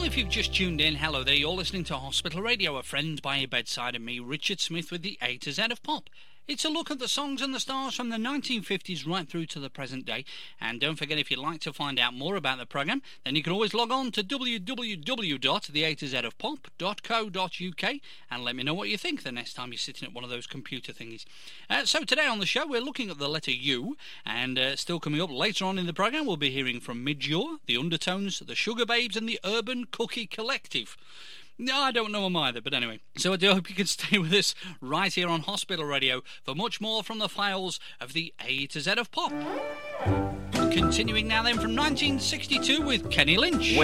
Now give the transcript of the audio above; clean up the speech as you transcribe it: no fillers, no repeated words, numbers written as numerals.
if you've just tuned in, hello there, you're listening to Hospital Radio, a friend by your bedside, and me, Richard Smith, with the A to Z of Pop. It's a look at the songs and the stars from the 1950s right through to the present day. And don't forget, if you'd like to find out more about the programme, then you can always log on to www.theatozofpop.co.uk and let me know what you think the next time you're sitting at one of those computer thingies. So today on the show, we're looking at the letter U, and still coming up later on in the programme, we'll be hearing from Midge-Ure, the Undertones, the Sugar Babes, and the Urban Cookie Collective. No, I don't know them either, but anyway. So I do hope you can stay with us right here on Hospital Radio for much more from the files of the A to Z of Pop. Continuing now then from 1962 with Kenny Lynch.